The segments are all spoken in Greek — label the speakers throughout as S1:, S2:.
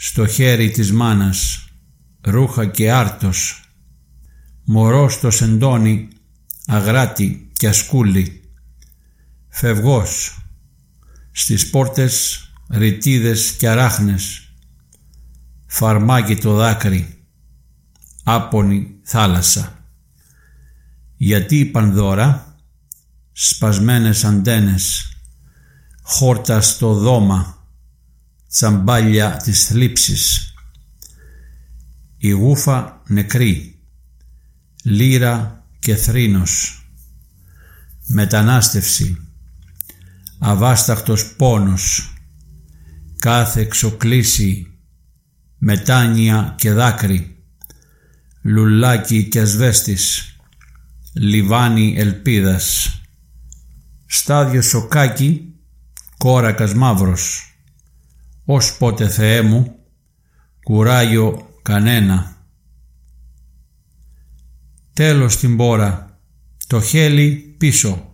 S1: στο χέρι της μάνας, ρούχα και άρτος, μωρό στο σεντόνι, αγράτη και ασκούλη, φευγός, στις πόρτες ρητίδες και αράχνες, φαρμάκι το δάκρυ, άπονη θάλασσα. Γιατί η Πανδώρα, σπασμένες αντένες, χόρτα στο δώμα, τσαμπάλια της θλίψης, η γούφα νεκρή, λύρα και θρήνος, μετανάστευση, αβάσταχτος πόνος, κάθε εξοκλήση, μετάνοια και δάκρυ, λουλάκι και ασβέστης, λιβάνι ελπίδας, στάδιο σοκάκι, κόρακας μαύρος, ως πότε Θεέ μου, κουράγιο κανένα. Τέλος την πόρα, το χέλι πίσω,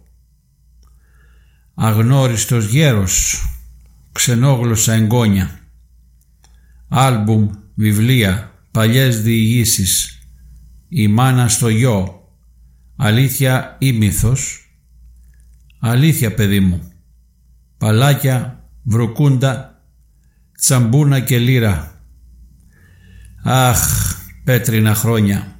S1: αγνώριστος γέρος, ξενόγλωσσα εγγόνια, άλμπουμ, βιβλία, παλιές διηγήσεις, η μάνα στο γιο, αλήθεια ή μύθος? Αλήθεια, παιδί μου, παλάκια, βρουκούντα, τσαμπούνα και λύρα. Αχ, πέτρινα χρόνια.